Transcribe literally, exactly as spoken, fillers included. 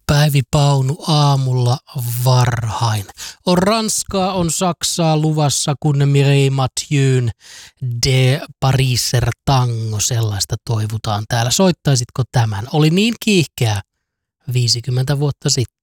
Päivi Paunu aamulla varhain. On Ranskaa, on Saksaa luvassa, kun Mireille Mathieu'n De Pariser Tango, sellaista toivutaan täällä. Soittaisitko tämän? Oli niin kiihkeä viisikymmentä vuotta sitten.